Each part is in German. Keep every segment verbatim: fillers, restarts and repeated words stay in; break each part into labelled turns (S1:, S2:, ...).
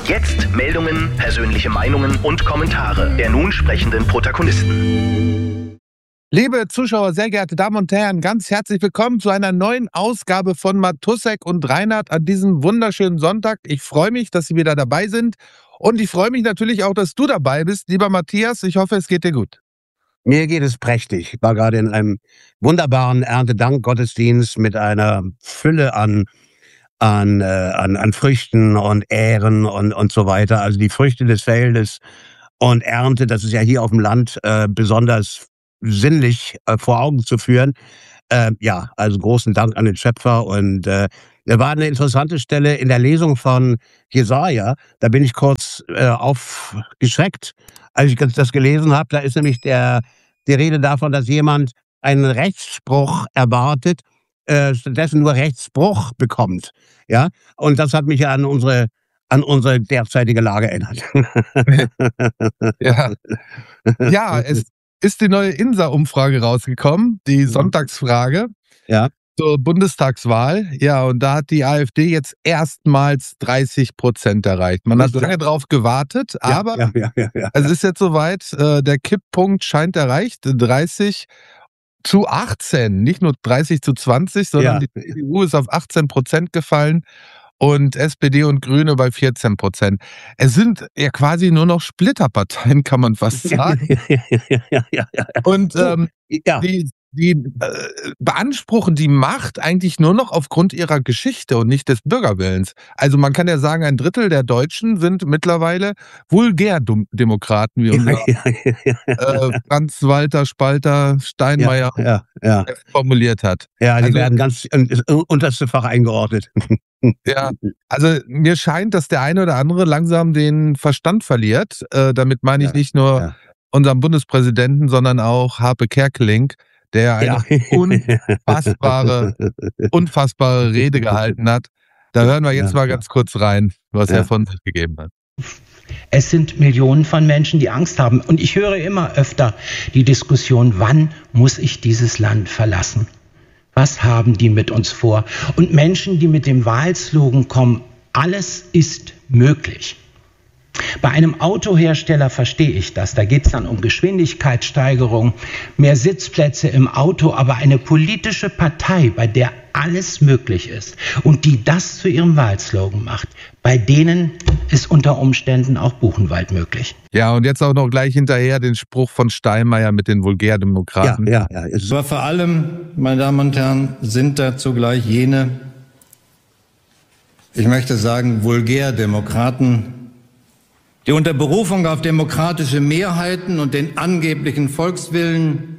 S1: Jetzt Meldungen, persönliche Meinungen und Kommentare der nun sprechenden Protagonisten.
S2: Liebe Zuschauer, sehr geehrte Damen und Herren, ganz herzlich willkommen zu einer neuen Ausgabe von Matussek und Reinhardt an diesem wunderschönen Sonntag. Ich freue mich, dass Sie wieder dabei sind und ich freue mich natürlich auch, dass du dabei bist, lieber Matthias. Ich hoffe, es geht dir gut.
S3: Mir geht es prächtig. Ich war gerade in einem wunderbaren Erntedank-Gottesdienst mit einer Fülle an An, äh, an, an Früchten und Ähren und, und so weiter. Also die Früchte des Feldes und Ernte, das ist ja hier auf dem Land äh, besonders sinnlich äh, vor Augen zu führen. Äh, ja, also großen Dank an den Schöpfer. Und äh, da war eine interessante Stelle in der Lesung von Jesaja. Da bin ich kurz äh, aufgeschreckt, als ich das gelesen habe. Da ist nämlich der, die Rede davon, dass jemand einen Rechtsspruch erwartet, äh, stattdessen nur Rechtsbruch bekommt. Ja, und das hat mich an unsere, an unsere derzeitige Lage erinnert.
S2: Ja, ja, es ist die neue INSA-Umfrage rausgekommen, die Sonntagsfrage
S3: Ja.
S2: zur Bundestagswahl. Ja, und da hat die AfD jetzt erstmals dreißig Prozent erreicht. Man hat lange drauf gewartet, aber
S3: ja, ja, ja, ja.
S2: es ist jetzt soweit, äh, der Kipppunkt scheint erreicht, dreißig zu achtzehn, nicht nur dreißig zu zwanzig, sondern
S3: Ja.
S2: die C D U ist auf achtzehn Prozent gefallen und S P D und Grüne bei vierzehn Prozent. Es sind ja quasi nur noch Splitterparteien, kann man fast sagen.
S3: ja, ja, ja, ja, ja.
S2: Und
S3: So,
S2: ähm,
S3: ja.
S2: die, die äh, beanspruchen die Macht eigentlich nur noch aufgrund ihrer Geschichte und nicht des Bürgerwillens. Also man kann ja sagen, ein Drittel der Deutschen sind mittlerweile Vulgärdemokraten, wie unser
S3: ja, ja, ja,
S2: äh, Franz-Walter Spalter Steinmeier
S3: ja, ja.
S2: formuliert hat.
S3: Ja, die
S2: Also-
S3: werden ganz ins unterste Fach eingeordnet.
S2: Ja, also mir scheint, dass der eine oder andere langsam den Verstand verliert. Äh, damit meine ich
S3: Ja,
S2: nicht nur
S3: ja.
S2: unseren Bundespräsidenten, sondern auch Harpe Kerkeling, der eine
S3: Ja.
S2: unfassbare, unfassbare Rede gehalten hat. Da hören wir jetzt
S3: Ja,
S2: mal
S3: ja.
S2: ganz kurz rein, was
S3: Ja.
S2: er von sich gegeben hat.
S4: Es sind Millionen von Menschen, die Angst haben. Und ich höre immer öfter die Diskussion, wann muss ich dieses Land verlassen? Was haben die mit uns vor? Und Menschen, die mit dem Wahlslogan kommen, alles ist möglich. Bei einem Autohersteller verstehe ich das. Da geht es dann um Geschwindigkeitssteigerung, mehr Sitzplätze im Auto, aber eine politische Partei, bei der alles möglich ist und die das zu ihrem Wahlslogan macht, bei denen ist unter Umständen auch Buchenwald möglich.
S2: Ja, und jetzt auch noch gleich hinterher den Spruch von Steinmeier mit den
S3: Ja,
S2: Vulgärdemokraten.
S3: ja, ja. Es ist
S5: Aber vor allem, meine Damen und Herren, sind da zugleich jene, ich möchte sagen, Vulgärdemokraten, die unter Berufung auf demokratische Mehrheiten und den angeblichen Volkswillen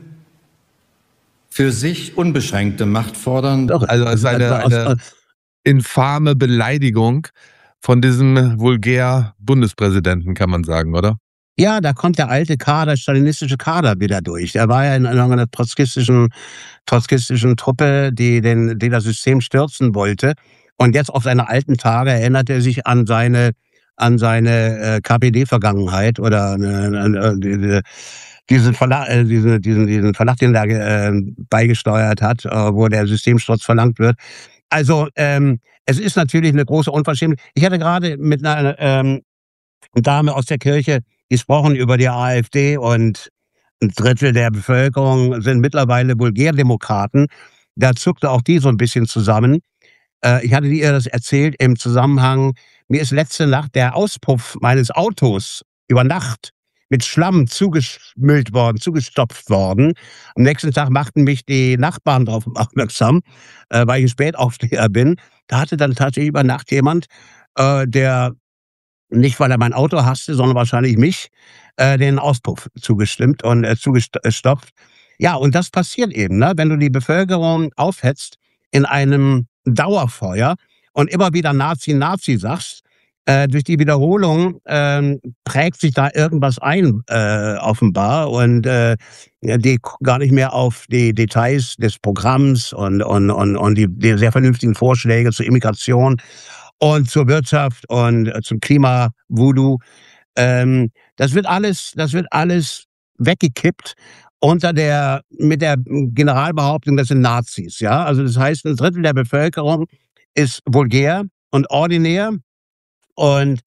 S5: für sich unbeschränkte Macht fordern.
S3: doch.
S2: Also es ist eine,
S3: Also aus-
S2: eine infame Beleidigung von diesem Vulgär-Bundespräsidenten, kann man sagen, oder?
S3: Ja, da kommt der alte Kader, stalinistische Kader wieder durch. Er war ja in einer trotzkistischen, trotzkistischen Truppe, die, den, die das System stürzen wollte. Und jetzt auf seine alten Tage erinnert er sich an seine, an seine äh, K P D-Vergangenheit oder äh, äh, diese, diesen, Verlag, äh, diesen, diesen, diesen Verlag, den er äh, beigesteuert hat, äh, wo der Systemsturz verlangt wird. Also ähm, es ist natürlich eine große Unverschämtheit. Ich hatte gerade mit einer ähm, Dame aus der Kirche gesprochen über die AfD und ein Drittel der Bevölkerung sind mittlerweile Vulgärdemokraten. Da zuckte auch die so ein bisschen zusammen. Äh, ich hatte ihr das erzählt im Zusammenhang, mir ist letzte Nacht der Auspuff meines Autos über Nacht mit Schlamm zugemüllt worden, zugestopft worden. Am nächsten Tag machten mich die Nachbarn darauf aufmerksam, äh, weil ich Spätaufsteher bin. Da hatte dann tatsächlich über Nacht jemand, äh, der nicht, weil er mein Auto hasste, sondern wahrscheinlich mich, äh, den Auspuff zugestimmt und äh, zugestopft. Ja, und das passiert eben, ne? Wenn du die Bevölkerung aufhetzt in einem Dauerfeuer und immer wieder Nazi, Nazi sagst, äh, durch die Wiederholung ähm, prägt sich da irgendwas ein, äh, offenbar, und äh, die gucken gar nicht mehr auf die Details des Programms und, und, und, und die, die sehr vernünftigen Vorschläge zur Immigration und zur Wirtschaft und äh, zum Klima-Voodoo. Ähm, das wird alles, das wird alles weggekippt unter der, mit der Generalbehauptung, das sind Nazis, ja. Also das heißt, ein Drittel der Bevölkerung ist vulgär und ordinär und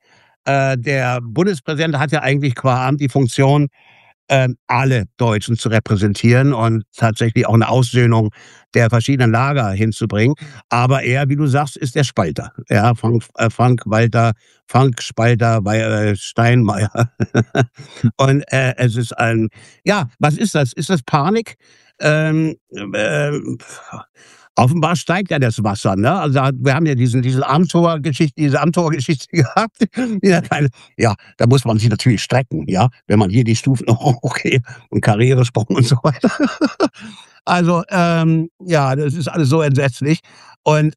S3: Äh, der Bundespräsident hat ja eigentlich qua Amt die Funktion, äh, alle Deutschen zu repräsentieren und tatsächlich auch eine Aussöhnung der verschiedenen Lager hinzubringen. Aber er, wie du sagst, ist der Spalter. Ja, Frank, äh, Frank Walter, Frank Spalter bei äh, Steinmeier. Und äh, es ist ein, ja, was ist das? Ist das Panik? Ähm, äh, Offenbar steigt ja das Wasser, ne? Also wir haben ja diesen, diese Amtor-Geschichte, diese Amtor-Geschichte gehabt. Ja, keine, ja, da muss man sich natürlich strecken, ja, wenn man hier die Stufen hochgeht und Karrieresprung und so weiter. Also, ähm, ja, das ist alles so entsetzlich. Und